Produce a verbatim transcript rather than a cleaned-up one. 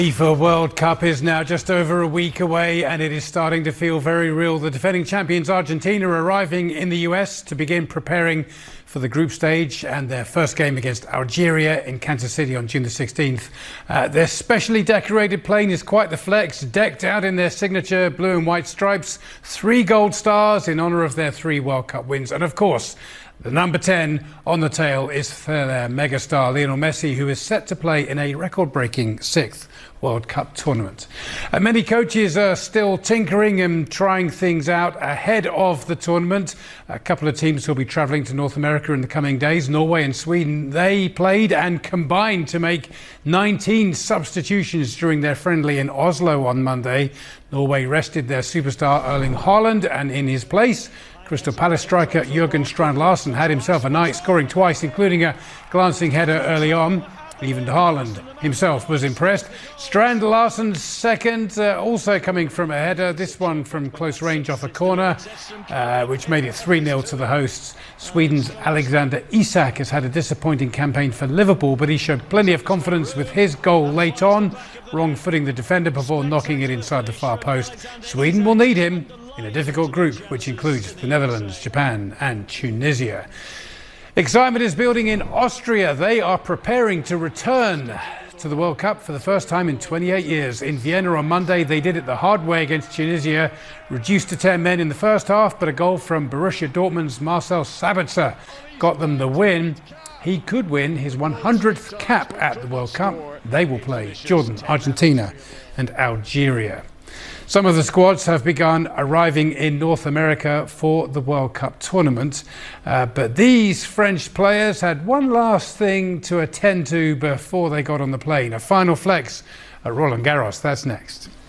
FIFA World Cup is now just over a week away and it is starting to feel very real. The defending champions Argentina are arriving in the U S to begin preparing for the group stage and their first game against Algeria in Kansas City on June the sixteenth. Uh, their specially decorated plane is quite the flex, decked out in their signature blue and white stripes, three gold stars in honour of their three World Cup wins. And of course, the number ten on the tail is their megastar Lionel Messi, who is set to play in a record-breaking sixth World Cup tournament. Uh, many coaches are still tinkering and trying things out ahead of the tournament. A couple of teams will be travelling to North America in the coming days. Norway and Sweden, they played and combined to make nineteen substitutions during their friendly in Oslo on Monday. Norway rested their superstar Erling Haaland, and in his place, Crystal Palace striker Jurgen Strand Larsen had himself a night, scoring twice, including a glancing header early on. Even Haaland himself was impressed. Strand Larsen's second, uh, also coming from a header, this one from close range off a corner, uh, which made it three nil to the hosts. Sweden's Alexander Isak has had a disappointing campaign for Liverpool, but he showed plenty of confidence with his goal late on, wrong-footing the defender before knocking it inside the far post. Sweden will need him in a difficult group, which includes the Netherlands, Japan and Tunisia. Excitement is building in Austria. They are preparing to return to the World Cup for the first time in twenty-eight years. In Vienna on Monday, they did it the hard way against Tunisia, reduced to ten men in the first half, but a goal from Borussia Dortmund's Marcel Sabitzer got them the win. He could win his one hundredth cap at the World Cup. They will play Jordan, Argentina and Algeria. Some of the squads have begun arriving in North America for the World Cup tournament, uh, but these French players had one last thing to attend to before they got on the plane. A final flex at Roland Garros. That's next.